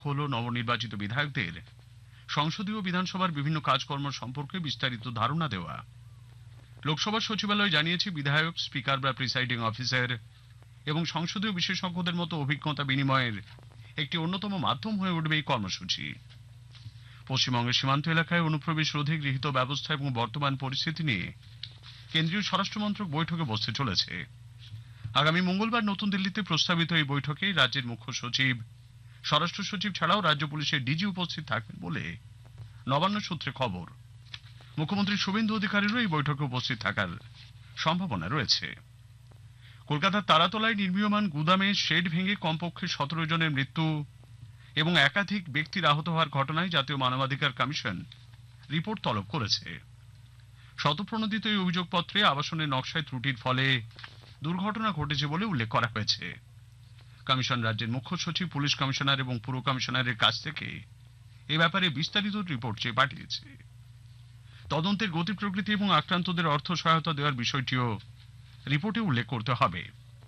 হলো নবনির্বাচিত বিধায়কদের সংসদীয় বিধানসভার বিভিন্ন কাজকর্ম সম্পর্কে বিস্তারিত ধারণা দেওয়া। লোকসভা সচিবালয় জানিয়েছে, বিধায়ক, স্পিকার বা প্রিসাইডিং অফিসার এবং সংসদীয় বিশেষজ্ঞদের মতো অভিজ্ঞতা বিনিময়ের একটি অন্যতম মাধ্যম হয়ে উঠবে এই কর্মসূচি। পশ্চিমবঙ্গের সীমান্ত এলাকায় অনুপ্রবেশ রোধে গৃহীত ব্যবস্থা এবং বর্তমান পরিস্থিতি নিয়ে কেন্দ্রীয় স্বরাষ্ট্রমন্ত্রক বৈঠকে বসতে চলেছে। আগামী মঙ্গলবার নতুন দিল্লিতে প্রস্তাবিত এই বৈঠকে রাজ্যের মুখ্য সচিব, স্বরাষ্ট্র সচিব ছাড়াও রাজ্য পুলিশের ডিজি উপস্থিত থাকবেন বলে নবান্ন সূত্রে খবর। মুখ্যমন্ত্রী শুভেন্দু অধিকারীরও এই বৈঠকে উপস্থিত থাকার সম্ভাবনা রয়েছে। কলকাতার তারাতলায় নির্মীয়মান গুদামে শেড ভেঙে কমপক্ষে 17 জনের মৃত্যু এবং একাধিক ব্যক্তির আহত হওয়ার ঘটনায় জাতীয় মানবাধিকার কমিশন রিপোর্ট তলব করেছে। শতপ্রণোদিত এই অভিযোগপত্রে আবাসনের নকশায় ত্রুটির ফলে দুর্ঘটনা ঘটেছে বলে উল্লেখ করা হয়েছে। কমিশন রাজ্যের মুখ্য সচিব, পুলিশ কমিশনার এবং পুর কমিশনারের কাছ থেকে এ ব্যাপারে বিস্তারিত রিপোর্ট চেয়ে পাঠিয়েছে। তদন্তের গতি প্রকৃতি এবং আক্রান্তদের অর্থ সহায়তা দেওয়ার বিষয়টিও রিপোর্টে উল্লেখ করতে হবে।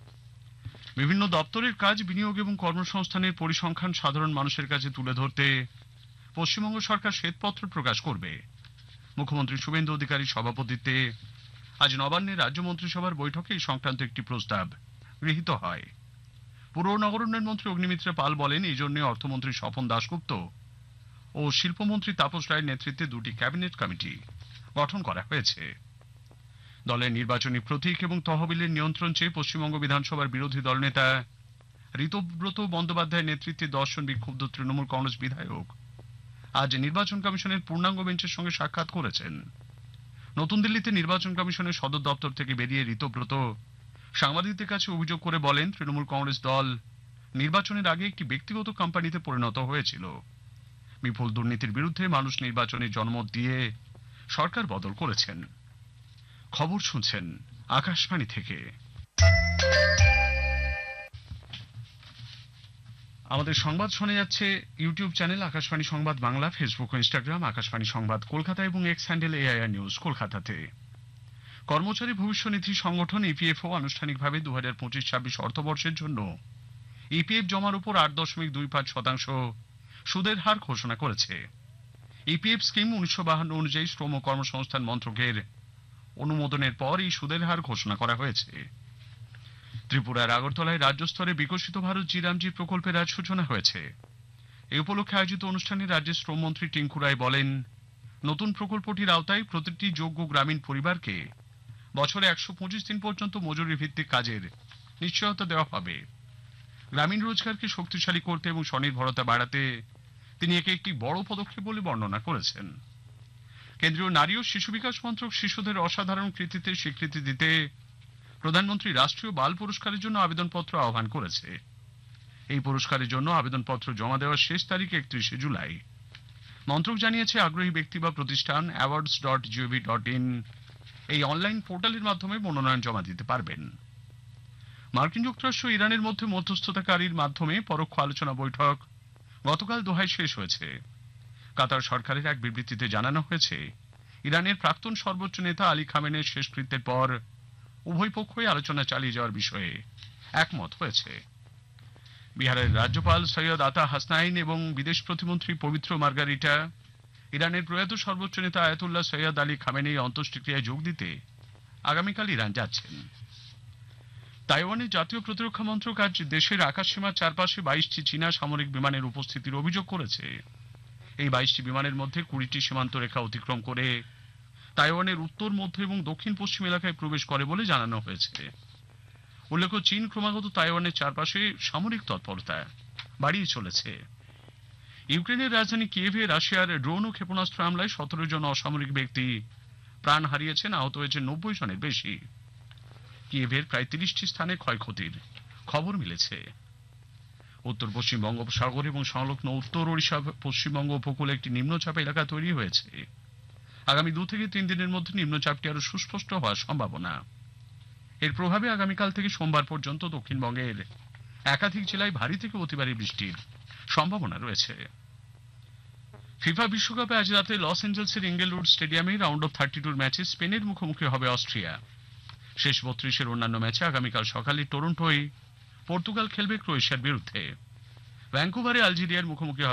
বিভিন্ন দপ্তরের কাজ, বিনিয়োগ এবং কর্মসংস্থানের পরিসংখ্যান সাধারণ মানুষের কাছে তুলে ধরতে পশ্চিমবঙ্গ সরকার শ্বেতপত্র প্রকাশ করবে। মুখ্যমন্ত্রী শুভেন্দু অধিকারীর সভাপতিত্বে আজ নবান্নের রাজ্য মন্ত্রিসভার বৈঠকে এই সংক্রান্ত একটি প্রস্তাব গৃহীত হয়। পুর ও নগরোন্নয়ন মন্ত্রী অগ্নিমিত্রা পাল বলেন, এই জন্য অর্থমন্ত্রী স্বপন দাশগুপ্ত ও শিল্পমন্ত্রী তাপস রায়ের নেতৃত্বে দুটি ক্যাবিনেট কমিটি গঠন করা হয়েছে। দলের নির্বাচনী প্রতীক এবং তহবিলের নিয়ন্ত্রণ চেয়ে পশ্চিমবঙ্গ বিধানসভার বিরোধী দলনেতা ঋতব্রত বন্দ্যোপাধ্যায়ের নেতৃত্বে 10 জন বিক্ষুব্ধ তৃণমূল কংগ্রেস বিধায়ক আজ নির্বাচন কমিশনের পূর্ণাঙ্গ বেঞ্চের সঙ্গে সাক্ষাৎ করেছেন। নতুন দিল্লিতে নির্বাচন কমিশনের সদর দপ্তর থেকে বেরিয়ে ঋতব্রত সাংবাদিকদের কাছে অভিযোগ করে বলেন, তৃণমূল কংগ্রেস দল নির্বাচনের আগে একটি ব্যক্তিগত কোম্পানিতে পরিণত হয়েছিল। বিপুল দুর্নীতির বিরুদ্ধে মানুষ নির্বাচনে জনমত দিয়ে সরকার বদল করেছেন। খবর শুনছেন আকাশবাণী থেকে। আমাদের সংবাদ শোনা যাচ্ছে ইউটিউব চ্যানেল আকাশবাণী সংবাদ বাংলা, ফেসবুক ও ইনস্টাগ্রাম আকাশবাণী সংবাদ কলকাতা এবং এক্স হ্যান্ডেল এআইআর নিউজ কলকাতাতে। কর্মচারী ভবিষ্যনিধি সংগঠন ইপিএফও আনুষ্ঠানিকভাবে 2025-26 অর্থবর্ষের জন্য ইপিএফ জমার উপর 8.25% সুদের হার ঘোষণা করেছে। ইপিএফ স্কিম 1952 অনুযায়ী শ্রম ও কর্মসংস্থান মন্ত্রকের অনুমোদনের পর এই সুদের হার ঘোষণা করা হয়েছে। ত্রিপুরার আগরতলায় রাজ্য স্তরে বিকশিত ভারত জি প্রকল্পের আজ সূচনা হয়েছে। এই উপলক্ষে আয়োজিত অনুষ্ঠানে রাজ্যের শ্রমমন্ত্রী টিঙ্কু রায় বলেন, নতুন প্রকল্পটির আওতায় প্রতিটি যোগ্য গ্রামীণ পরিবারকে বছরে 125 দিন পর্যন্ত মজুরি ভিত্তিক কাজের নিশ্চয়তা দেওয়া হবে। গ্রামীণ রোজগারকে শক্তিশালী করতে এবং স্বনির্ভরতা বাড়াতে তিনি একে একটি বড় পদক্ষেপ বলে বর্ণনা করেছেন। কেন্দ্রীয় নারী ও শিশু বিকাশ মন্ত্রক শিশুদের অসাধারণ কৃতিত্বের স্বীকৃতি দিতে প্রধানমন্ত্রী রাষ্ট্রীয় বাল পুরস্কারের জন্য আবেদনপত্র আহ্বান করেছে। এই পুরস্কারের জন্য আবেদনপত্র জমা দেওয়ার শেষ তারিখ 31 জুলাই। মন্ত্রক জানিয়েছে, আগ্রহী ব্যক্তি বা প্রতিষ্ঠান awards.gov.in এই অনলাইন পোর্টালের মাধ্যমে মনোনয়ন জমা দিতে পারবেন। মার্কিন যুক্তরাষ্ট্র ও ইরানের মধ্যে মধ্যস্থতাকারীর মাধ্যমে পরোক্ষ আলোচনা বৈঠক গতকাল দোহায় শেষ হয়েছে। কাতার সরকারের এক বিবৃতিতে জানানো হয়েছে, ইরানের প্রাক্তন সর্বোচ্চ নেতা আলী খামেনের শেষকৃত্যের পর উভয় পক্ষই আলোচনা চালিয়ে যাওয়ার বিষয়ে একমত হয়েছে। বিহারের রাজ্যপাল সৈয়দ আতা হাসনাইন এবং বিদেশ প্রতিমন্ত্রী পবিত্র মার্গারিটা ইরানের প্রয়াত সর্বোচ্চ নেতা আয়াতুল্লাহ সৈয়দ আলী খামেনেই অন্ত্যেষ্টিক্রিয়ায় যোগ দিতে আগামীকাল ইরান যাচ্ছেন। তাইওয়ানের জাতীয় প্রতিরক্ষা মন্ত্রক আজ দেশের আকাশসীমার চারপাশে 22টি চীনা সামরিক বিমানের উপস্থিতির অভিযোগ করেছে। এই 22টি বিমানের মধ্যে 20টি সীমান্ত রেখা অতিক্রম করে তাইওয়ানের উত্তর, মধ্য এবং দক্ষিণ পশ্চিম এলাকায় প্রবেশ করে বলে জানানো হয়েছে। উল্লেখ্য, চীন ক্রমাগত তাইওয়ানের চারপাশে সামরিক তৎপরতা বাড়িয়ে চলেছে। ইউক্রেনের রাজধানী কিয়েভে রাশিয়ার ড্রোন ও ক্ষেপণাস্ত্র হামলায় 17 জন অসামরিক ব্যক্তি প্রাণ হারিয়েছেন, আহত হয়েছে 90 জনের বেশি। কিয়েভের প্রায় 30টি স্থানে ক্ষয়ক্ষতির খবর মিলেছে। উত্তর পশ্চিম বঙ্গোপসাগর এবং সংলগ্ন উত্তর ওড়িশা পশ্চিমবঙ্গ উপকূলে একটি নিম্নচাপ এলাকা তৈরি হয়েছে। আগামী 2 থেকে 3 দিনের মধ্যে নিম্নচাপটি আরো সুস্পষ্ট হওয়ার সম্ভাবনা। এর প্রভাবে আগামীকাল থেকে সোমবার পর্যন্ত দক্ষিণবঙ্গের একাধিক জেলায় ভারী থেকে অতি ভারী বৃষ্টির সম্ভাবনা রয়েছে। ফিফা বিশ্বকাপে আজ রাতে লস অ্যাঞ্জেলসের ইঙ্গেলউড স্টেডিয়ামে রাউন্ড অফ 32 ম্যাচে স্পেনের মুখোমুখি হবে অস্ট্রিয়া। শেষ 32-এর অন্যান্য ম্যাচে আগামীকাল সকালে টরন্টোয় পর্তুগাল খেলবে ক্রোয়েশিয়ার বিরুদ্ধে। ভ্যাঙ্কুভারে আলজেরিয়ার মুখোমুখি